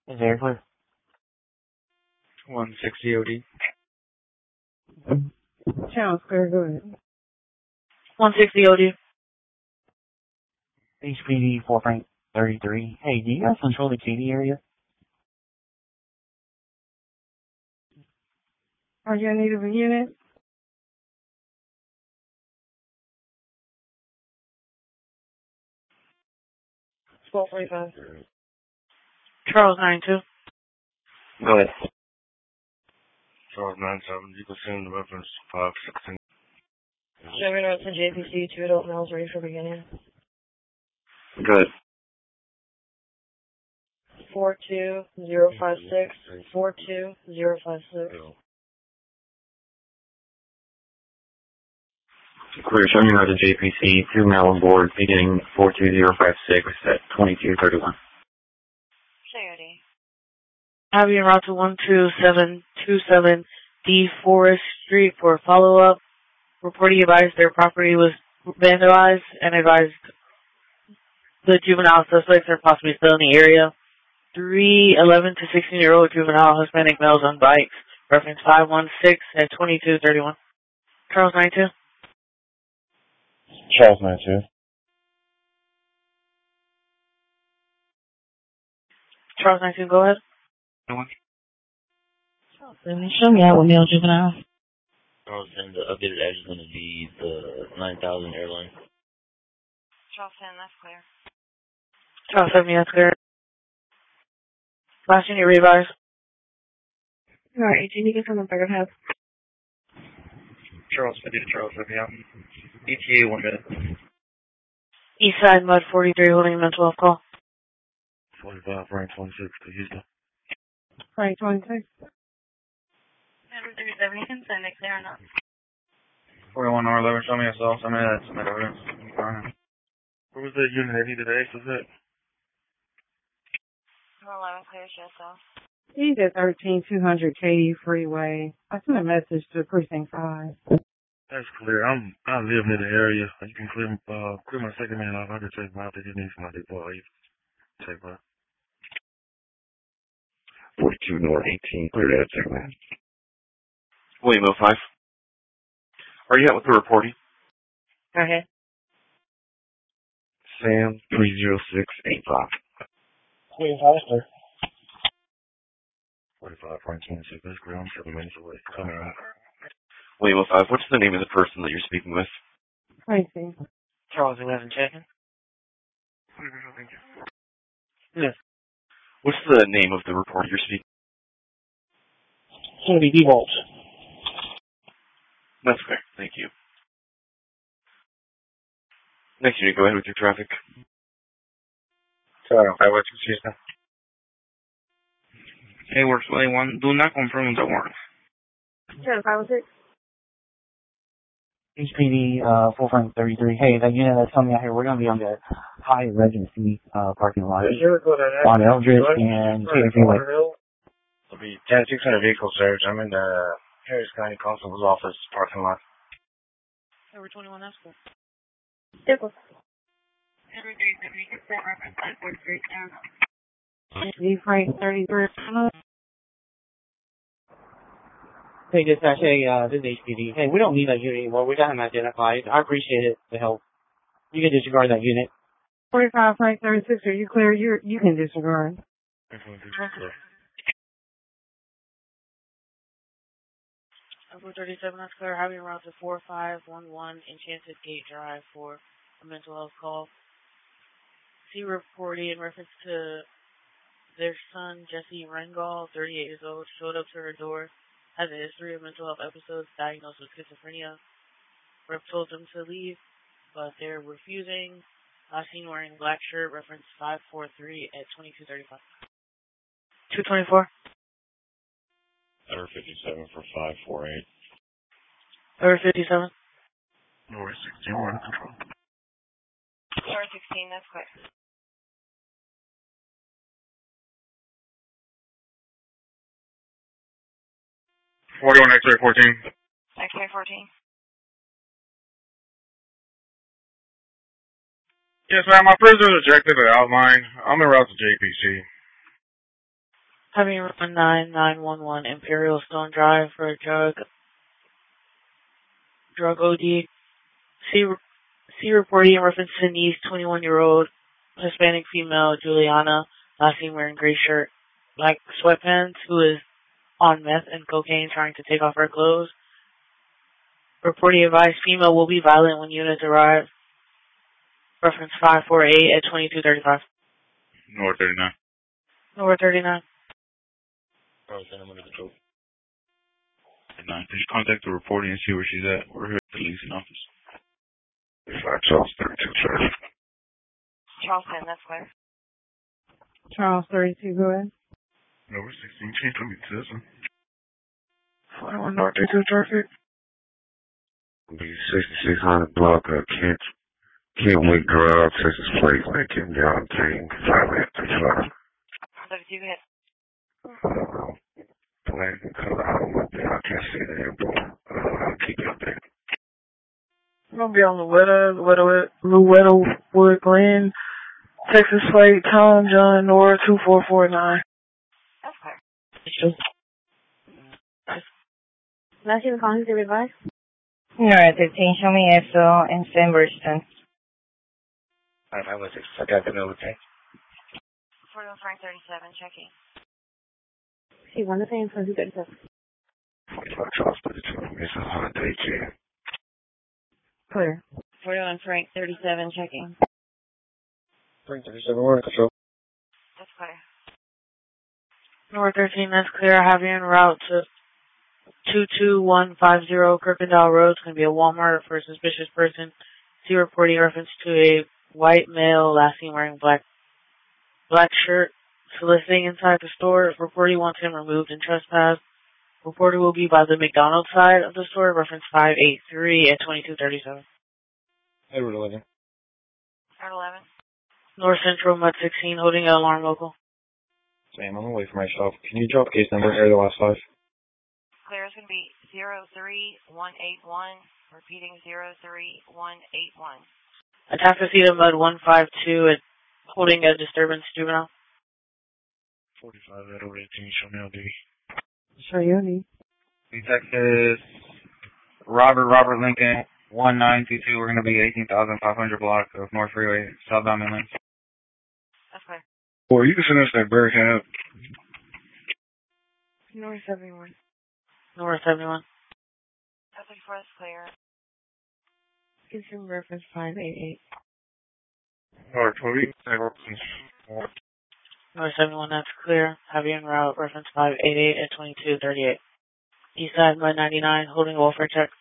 Very clear. 160 OD. Sounds clear, go ahead. 160 OD. HPD 4 Frank 33. Hey, do you guys control the KD area? Are you in need of a unit? 1245. Charles 92. Go ahead. Charles 97. You can send the reference 516. Chevy notes and JPC, 2 adult males ready for beginning. Good. 42056. 42056. Clear, show me route to JPC, 2 male on board, beginning 42056 at 2231. Coyote. Have you route to 12727 D Forest Street for follow-up. Reporting advised their property was vandalized and advised the juvenile suspects are possibly still in the area. 3 11 to 16-year-old juvenile Hispanic males on bikes. Reference 516 at 2231. Charles 92. Charles 92. Charles 92, go ahead. Show me out with male juvenile. Charles, and the updated address is going to be the 9000 airline. Charles 10, that's clear. Charles 70, that's clear. Last unit revise. Alright, do you need to get from the bigger half? Charles 50 to Charles 50 out. ETA 1 minute. Eastside Mud 43 holding a mental health call. 45 Frank 26 to Houston. Frank 26. Number 37, you can send it clear or not. 41 R11, show me yourself. Show me that. Some evidence. What was that unit heavy today? Was it? 11, clear, show yourself. He's at 13200 Katy Freeway. I sent a message to Precinct 5. That's clear. I live near the area. You can clear my second man off. I can take him out if you need somebody to take him out. 42 North 18, clear that second man. William 05. Are you out with the reporting? Go ahead. Sam 30685. William Foster. 45 Frank 26. That's clear. I'm 7 minutes away. Coming out. William 05, what's the name of the person that you're speaking with? Tracy. Charles 11, checking. Yes. What's the name of the reporter you're speaking? It's going to be D-Bolt. That's fair. Thank you. Next unit, go ahead with your traffic. Sorry, 516 Houston. Hey, works 21. Do not confirm the warrant. Sure, 506. HPD 4 Frank 33. Hey, that unit that's coming out here, we're going to be on the Hyatt Regency parking lot on Eldridge and KFC. It'll be 10-600 vehicle search. I'm in the Harris County Constable's office parking lot. Number 21, that's cool. Pickles. Number 37, you can send reference 543 down. D Frank 33. Hey, dispatch, hey, this is HPD. Hey, we don't need that unit anymore. We got him identified. I appreciate it, the help. You can disregard that unit. 45 Frank 36, are you clear? You can disregard. Number 37, that's clear. Having route to 4511 Enchanted Gate Drive for a mental health call. See reporting in reference to their son, Jesse Rengall, 38 years old, showed up to her door, has a history of mental health episodes, diagnosed with schizophrenia. Rep told them to leave, but they're refusing. Last seen wearing black shirt, reference 543 at 2235. 224. Error 57 for 548. Error 57. North 61, control. Number 16, that's quick. 41 X-ray 14. X-ray 14. Yes, ma'am. My prisoner is ejected the outline. I'm en route to JPC. Having run 9911 Imperial Stone Drive for a drug OD. C reporting in reference to Nice, 21-year-old Hispanic female Juliana, last seen wearing gray shirt, black sweatpants, who is on meth and cocaine trying to take off her clothes. Reporting advised female will be violent when units arrive. Reference 548 at 2235. North 39. North 39. Alright, send them under control. 9. Could you contact the reporting and see where she's at? We're here at the leasing office. 5 Charles 32 traffic. Charles 10, that's clear. Charles 32, go ahead. Number 16, change to me, Citizen. 41 North 32 traffic. Be 6600 block of Kentwick Drive, Texas Plate, Lincoln, John King, 5835. 32, go ahead. Black and color, I can't see the info. I'll keep you updated. I'm gonna be on Louetta Wood Glen, Texas Plate, Tom John Nora 2449. That's clear. Last year, the calling to advise? North 15, show me Esso and San Burston. I was I got the middle tank. 41 Frank 37, checking. See, one the same, 37. 45 Charles 32, it's a hot day, Jan. Clear. 41 Frank 37, checking. Frank 37, we're in control. That's clear. North 13, that's clear. Have you en route to 22150 Kirkendall Road. It's going to be a Walmart for a suspicious person. See reporting reference to a white male, last seen wearing black shirt, soliciting inside the store. Reporter wants him removed and trespass. Reporter will be by the McDonald's side of the store. Reference 583 at 2237. Hey, Route 11. Route 11. North Central Mud 16, holding an alarm local. Sam, I'm away from myself. Can you drop case number area the last 5? Clear is going to be 03181. Repeating 03181. Atascocita Mud 152 at holding a disturbance juvenile. 45 at over 18, show me LD. Sure, you need. Texas, Robert Lincoln, 1922. We're going to be 18,500 block of North Freeway, southbound inland. That's clear. Boy, you can send us that bear cab. North 71. North 71. That's 34, that's clear. Consumer reference 588. North 20. North 71, that's clear. Have you en route, reference 588 at 2238. East side, Mud 99, holding a welfare check.